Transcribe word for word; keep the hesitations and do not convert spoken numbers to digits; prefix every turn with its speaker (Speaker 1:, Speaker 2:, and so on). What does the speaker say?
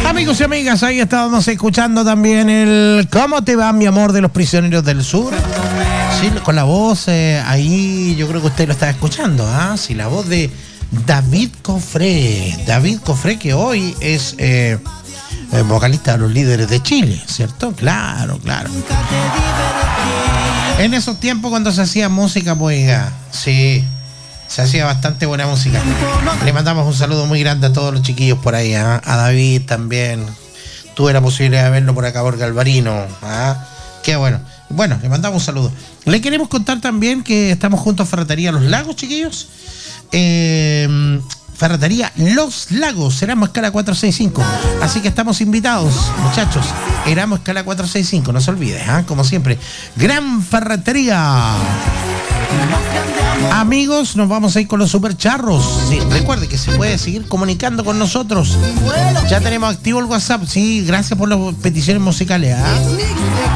Speaker 1: Amigos y amigas, ahí estábamos escuchando también el ¿Cómo te va, mi amor? De los Prisioneros del Sur. Sí, con la voz eh, ahí, yo creo que usted lo está escuchando, ¿ah? ¿eh? Sí, la voz de David Cofré. David Cofré, que hoy es eh, eh, vocalista de Los Líderes de Chile, ¿cierto? Claro, claro. En esos tiempos cuando se hacía música, pues, sí, se hacía bastante buena música. Le mandamos un saludo muy grande a todos los chiquillos por ahí, ¿eh? A David también. Tuve la posibilidad de verlo por acá por Galvarino. ¿eh? Qué bueno. Bueno, le mandamos un saludo. Le queremos contar también que estamos juntos a Ferretería Los Lagos, chiquillos. Eh, Ferretería Los Lagos, Erasmo Escala cuatrocientos sesenta y cinco. Así que estamos invitados, muchachos. Erasmo Escala cuatrocientos sesenta y cinco, no se olvide, ¿eh? Como siempre. Gran ferretería. Amigos, nos vamos a ir con los supercharros. Sí, recuerde que se puede seguir comunicando con nosotros. Ya tenemos activo el WhatsApp. Sí, gracias por las peticiones musicales. ¿eh?